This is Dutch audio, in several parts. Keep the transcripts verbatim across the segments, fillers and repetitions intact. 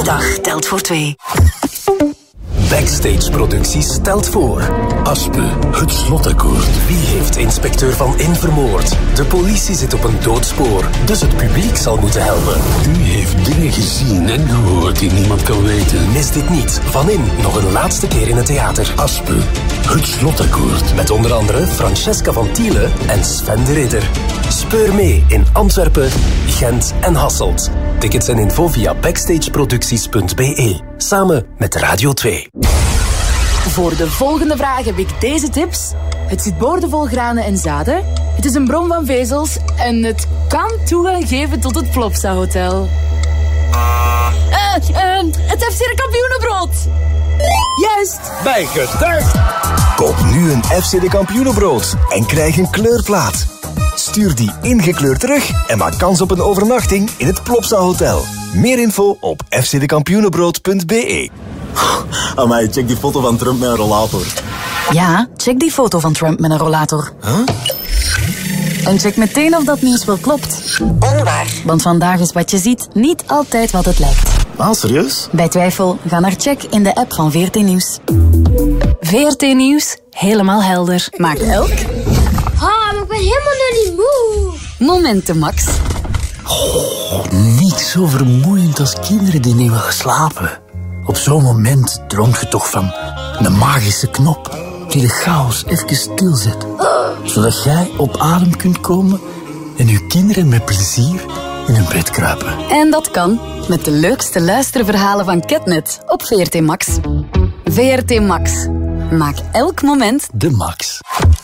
dag telt voor twee. Backstage Producties stelt voor. Aspe, het slotakkoord. Wie heeft inspecteur Van In vermoord? De politie zit op een doodspoor, dus het publiek zal moeten helpen. U heeft dingen gezien en gehoord die niemand kan weten. Mis dit niet. Van In nog een laatste keer in het theater. Aspe, het slotakkoord. Met onder andere Francesca van Tiele en Sven de Ridder. Speur mee in Antwerpen, Gent en Hasselt. Tickets en info via backstageproducties punt b e. Samen met Radio twee. Voor de volgende vraag heb ik deze tips. Het zit boordevol granen en zaden. Het is een bron van vezels. En het kan toegang geven tot het Plopsa Hotel. Uh, uh, het F C de Kampioenenbrood. Juist. Bij getuigd. Koop nu een F C de Kampioenenbrood en krijg een kleurplaat. Stuur die ingekleurd terug en maak kans op een overnachting in het Plopsa Hotel. Meer info op f c de kampioenenbrood punt b e. Amai, check die foto van Trump met een rollator. Ja, check die foto van Trump met een rollator. Huh? En check meteen of dat nieuws wel klopt. Onwaar. Want vandaag is wat je ziet niet altijd wat het lijkt. Ah, serieus? Bij twijfel, ga naar check in de app van V R T Nieuws. V R T Nieuws, helemaal helder. Maakt elk... Ah, maar ik ben helemaal nog niet moe. Momenten, Max. Oh, niets zo vermoeiend als kinderen die niet willen slapen. Op zo'n moment droomt je toch van een magische knop die de chaos even stilzet. Zodat jij op adem kunt komen en je kinderen met plezier in hun bed kruipen. En dat kan met de leukste luisterverhalen van Catnet op V R T Max. V R T Max. Maak elk moment de max.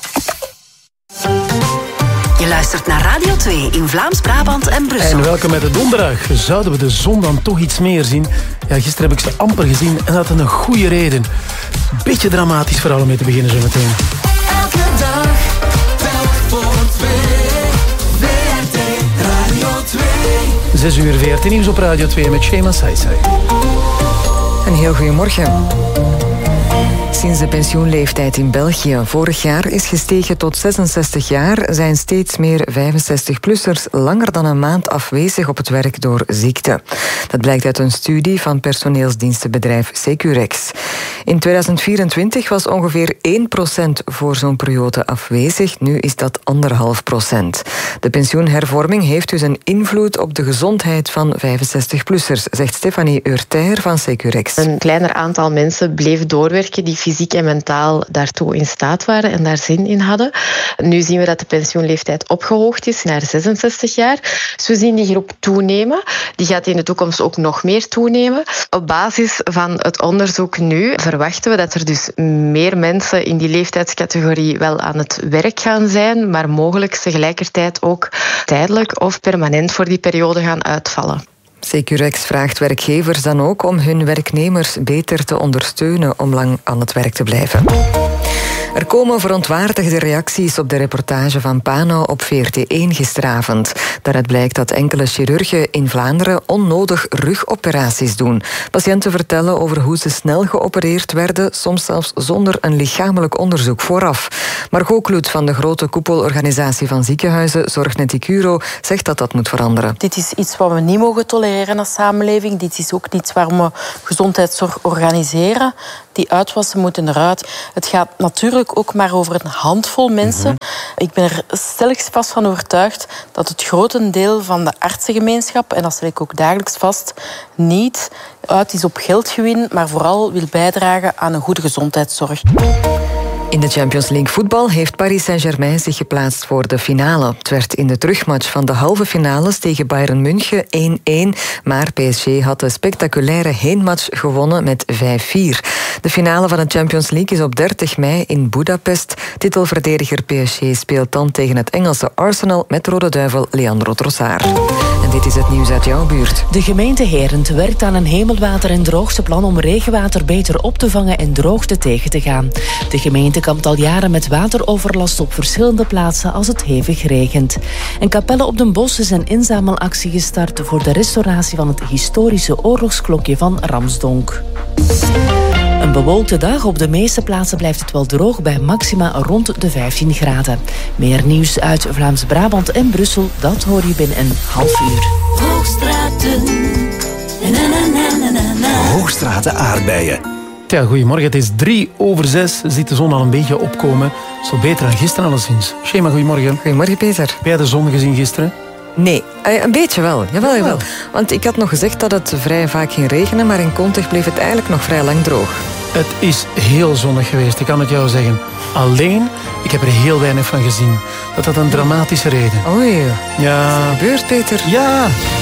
Je luistert naar Radio twee in Vlaams-Brabant en Brussel. En welkom met de donderdag. Zouden we de zon dan toch iets meer zien? Ja, gisteren heb ik ze amper gezien en dat had een goede reden. Beetje dramatisch voor om mee te beginnen zo meteen. Elke dag, telk voor twee. V R T Radio twee. Zes uur V R T Nieuws op Radio twee met Shema Saisai. Een heel goedemorgen. Sinds de pensioenleeftijd in België vorig jaar is gestegen tot zesenzestig jaar, zijn steeds meer vijfenzestig-plussers langer dan een maand afwezig op het werk door ziekte. Dat blijkt uit een studie van personeelsdienstenbedrijf Securex. In tweeduizend vierentwintig was ongeveer één procent voor zo'n periode afwezig, nu is dat anderhalf procent. De pensioenhervorming heeft dus een invloed op de gezondheid van vijfenzestig-plussers, zegt Stefanie Urter van Securex. Een kleiner aantal mensen bleef doorwerken die fysiek en mentaal daartoe in staat waren en daar zin in hadden. Nu zien we dat de pensioenleeftijd opgehoogd is naar zesenzestig jaar. Dus we zien die groep toenemen. Die gaat in de toekomst ook nog meer toenemen. Op basis van het onderzoek nu verwachten we dat er dus meer mensen in die leeftijdscategorie wel aan het werk gaan zijn, maar mogelijk tegelijkertijd ook tijdelijk of permanent voor die periode gaan uitvallen. Securex vraagt werkgevers dan ook om hun werknemers beter te ondersteunen om lang aan het werk te blijven. Er komen verontwaardigde reacties op de reportage van Pano op V R T één gisteravond. Daaruit blijkt dat enkele chirurgen in Vlaanderen onnodig rugoperaties doen. Patiënten vertellen over hoe ze snel geopereerd werden, soms zelfs zonder een lichamelijk onderzoek vooraf. Margot Kloet van de grote koepelorganisatie van ziekenhuizen Zorgnet Icuro zegt dat dat moet veranderen. Dit is iets wat we niet mogen tolereren als samenleving. Dit is ook iets waarom we gezondheidszorg organiseren. Die uitwassen moeten eruit. Het gaat natuurlijk ook maar over een handvol mensen. Mm-hmm. Ik ben er stellig vast van overtuigd dat het grotendeel van de artsengemeenschap, en dat stel ik ook dagelijks vast, niet uit is op geldgewin, maar vooral wil bijdragen aan een goede gezondheidszorg. In de Champions League voetbal heeft Paris Saint-Germain zich geplaatst voor de finale. Het werd in de terugmatch van de halve finales tegen Bayern München één-één, maar P S G had de spectaculaire heenmatch gewonnen met vijf vier. De finale van de Champions League is op dertig mei in Budapest. Titelverdediger P S G speelt dan tegen het Engelse Arsenal met Rode Duivel Leandro Trossard. En dit is het nieuws uit jouw buurt. De gemeente Herent werkt aan een hemelwater- en droogteplan om regenwater beter op te vangen en droogte tegen te gaan. De gemeente kampt al jaren met wateroverlast op verschillende plaatsen als het hevig regent. En Capelle op den Bosch is een inzamelactie gestart voor de restauratie van het historische oorlogsklokje van Ramsdonk. Een bewolkte dag. Op de meeste plaatsen blijft het wel droog bij maxima rond de vijftien graden. Meer nieuws uit Vlaams-Brabant en Brussel, dat hoor je binnen een half uur. Hoogstraten. Na, na, na, na, na. Hoogstraten aardbeien. Ja, goedemorgen. Het is drie over zes. Ziet de zon al een beetje opkomen. Zo beter dan gisteren alleszins. Shema, goedemorgen. Goedemorgen, Peter. Heb jij de zon gezien gisteren? Nee, een beetje wel. Jawel, jawel. Want ik had nog gezegd dat het vrij vaak ging regenen, maar in Kontich bleef het eigenlijk nog vrij lang droog. Het is heel zonnig geweest, ik kan het jou zeggen. Alleen, ik heb er heel weinig van gezien. Dat had een dramatische reden. Oei. Ja. Wat is er gebeurd, Peter? Ja,